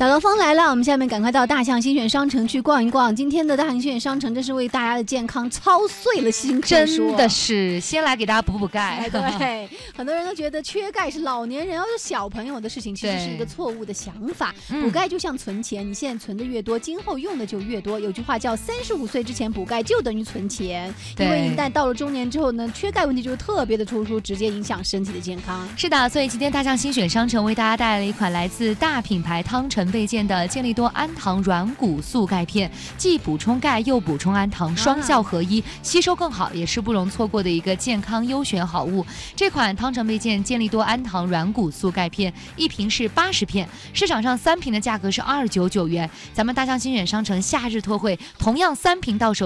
打个风来了，我们下面赶快到大象新选商城去逛一逛。今天的大象新选商城真是为大家的健康操碎了心， 真的是先来给大家补钙。 对，很多人都觉得缺钙是老年人要是小朋友的事情，其实是一个错误的想法。补钙就像存钱，你现在存的越多，今后用的就越多。有句话叫35岁之前补钙就等于存钱，因为一旦到了中年之后呢，缺钙问题就特别的突出，直接影响身体的健康。 是的，所以今天大象新选商城为大家带来了一款来自大品牌汤臣倍健的健力多氨糖软骨素钙片，既补充钙又补充氨糖，双效合一，吸收更好，也是不容错过的一个健康优选好物。这款汤臣倍健健力多氨糖软骨素钙片一瓶是80片，市场上3瓶的价格是299元，咱们大象新选商城夏日特惠，同样3瓶到手